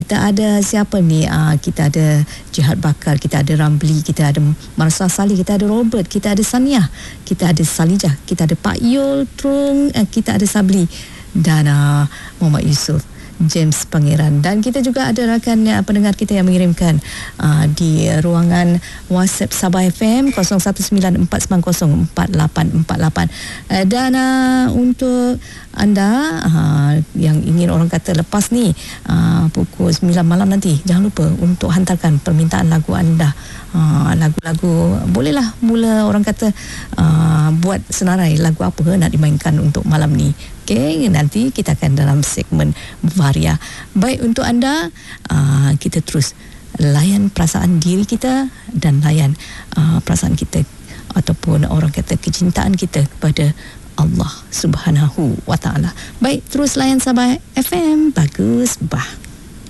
kita ada siapa ni? Kita ada Jihad Bakar, kita ada Ramli, kita ada Marsa Salih, kita ada Robert, kita ada Saniah, kita ada Salijah, kita ada Pak Yul Trung, kita ada Sabli dan Muhammad Yusof, James Pangeran, dan kita juga ada rakan pendengar kita yang mengirimkan di ruangan WhatsApp Sabah FM 0194904848. Dan untuk anda yang ingin orang kata lepas ni pukul 9 malam nanti, jangan lupa untuk hantarkan permintaan lagu anda. Lagu-lagu bolehlah mula orang kata buat senarai lagu apa nak dimainkan untuk malam ni. Okey, nanti kita akan dalam segmen Varia. Baik, untuk anda kita terus layan perasaan diri kita dan layan perasaan kita ataupun orang kata kecintaan kita kepada Allah Subhanahu wa taala. Baik, terus layan Sabah FM. Bagus bah.